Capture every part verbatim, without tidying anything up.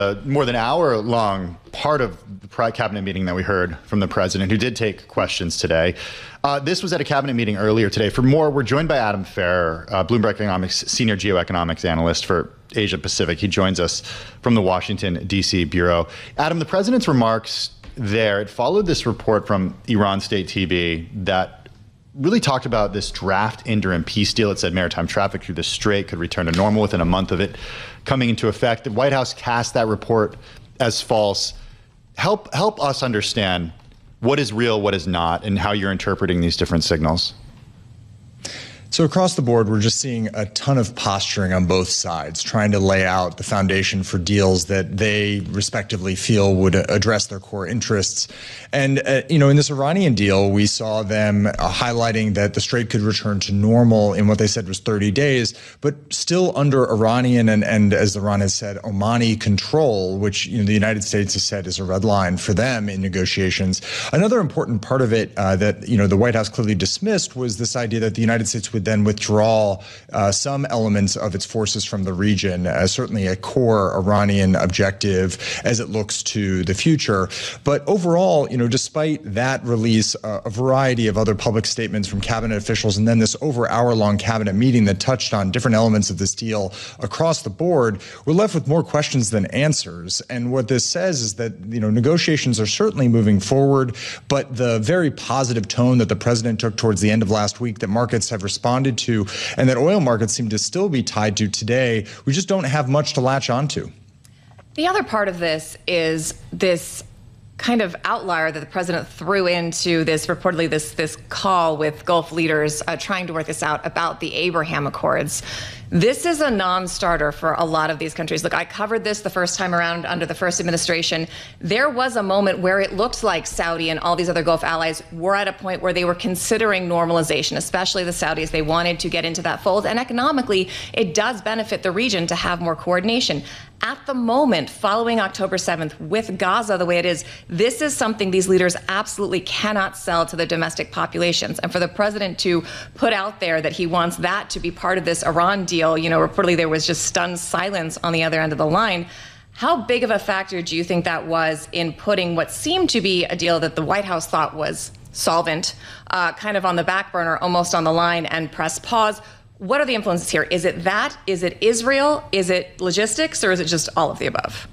A more than hour long part of the cabinet meeting that we heard from the president, who did take questions today. Uh, this was at a cabinet meeting earlier today. For more, we're joined by Adam Ferrer, uh, Bloomberg Economics senior geoeconomics analyst for Asia Pacific. He joins us from the Washington, D C bureau. Adam, the president's remarks there, it followed this report from Iran State T V that really talked about this draft interim peace deal. It said maritime traffic through the Strait could return to normal within a month of it coming into effect. The White House cast that report as false. Help help us understand what is real, what is not, and how you're interpreting these different signals. So across the board, we're just seeing a ton of posturing on both sides, trying to lay out the foundation for deals that they respectively feel would address their core interests. And, uh, you know, in this Iranian deal, we saw them uh, highlighting that the Strait could return to normal in what they said was thirty days, but still under Iranian and, and as Iran has said, Omani control, which, you know, the United States has said is a red line for them in negotiations. Another important part of it uh, that, you know, the White House clearly dismissed was this idea that the United States would then withdraw uh, some elements of its forces from the region, uh, certainly a core Iranian objective as it looks to the future. But overall, you know, despite that release, uh, a variety of other public statements from cabinet officials, and then this over hour-long cabinet meeting that touched on different elements of this deal across the board, we're left with more questions than answers. And what this says is that, you know, negotiations are certainly moving forward, but the very positive tone that the president took towards the end of last week that markets have responded to and that oil markets seem to still be tied to today, we just don't have much to latch onto. The other part of this is this kind of outlier that the president threw into this, reportedly this this call with Gulf leaders uh, trying to work this out about the Abraham Accords. This is a non-starter for a lot of these countries. Look, I covered this the first time around under the first administration. There was a moment where it looked like Saudi and all these other Gulf allies were at a point where they were considering normalization, especially the Saudis. They wanted to get into that fold. And economically, it does benefit the region to have more coordination. At the moment, following October seventh, with Gaza the way it is, this is something these leaders absolutely cannot sell to the domestic populations. And for the president to put out there that he wants that to be part of this Iran deal, you know, reportedly there was just stunned silence on the other end of the line. How big of a factor do you think that was in putting what seemed to be a deal that the White House thought was solvent, uh, kind of on the back burner, almost on the line, and press pause? What are the influences here? Is it that? Is it Israel? Is it logistics? Or is it just all of the above?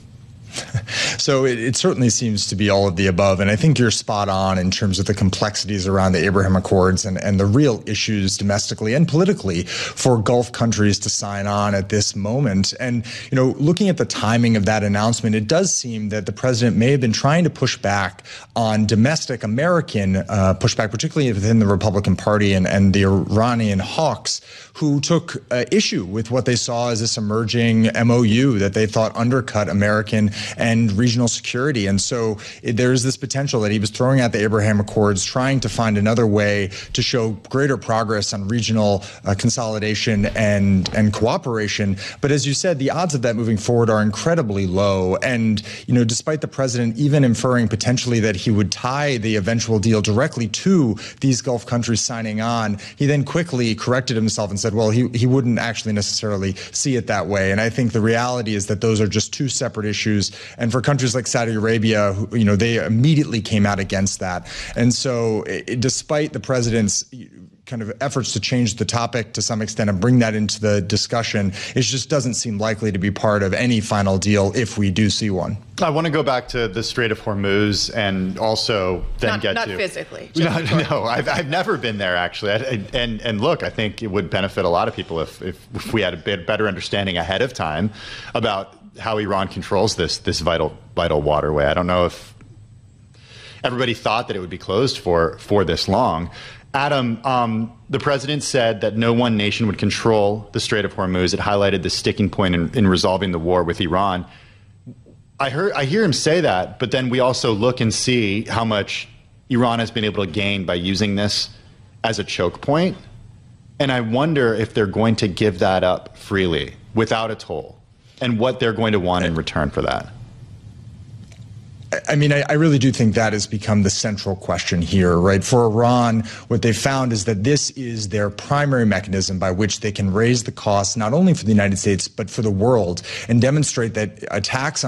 So it, it certainly seems to be all of the above. And I think you're spot on in terms of the complexities around the Abraham Accords and, and the real issues domestically and politically for Gulf countries to sign on at this moment. And, you know, looking at the timing of that announcement, it does seem that the president may have been trying to push back on domestic American uh, pushback, particularly within the Republican Party and, and the Iranian hawks, who took uh, issue with what they saw as this emerging M O U that they thought undercut American and regional security. And so it, there's this potential that he was throwing out the Abraham Accords, trying to find another way to show greater progress on regional uh, consolidation and, and cooperation. But as you said, the odds of that moving forward are incredibly low. And, you know, despite the president even inferring potentially that he would tie the eventual deal directly to these Gulf countries signing on, he then quickly corrected himself and said, well, he, he wouldn't actually necessarily see it that way. And I think the reality is that those are just two separate issues. And for countries like Saudi Arabia, who, you know, they immediately came out against that. And so it, despite the president's kind of efforts to change the topic to some extent and bring that into the discussion, it just doesn't seem likely to be part of any final deal if we do see one. I want to go back to the Strait of Hormuz and also then not, get not to... Not physically. No, no, I've, I've never been there, actually. I, and, and look, I think it would benefit a lot of people if, if, if we had a bit better understanding ahead of time about how Iran controls this this vital vital waterway. I don't know if everybody thought that it would be closed for for this long. Adam, um, the president said that no one nation would control the Strait of Hormuz. It highlighted the sticking point in, in resolving the war with Iran. I heard I hear him say that, but then we also look and see how much Iran has been able to gain by using this as a choke point. And I wonder if they're going to give that up freely without a toll, and what they're going to want in return for that. I mean, I, I really do think that has become the central question here, right? For Iran, what they found is that this is their primary mechanism by which they can raise the costs not only for the United States, but for the world, and demonstrate that attacks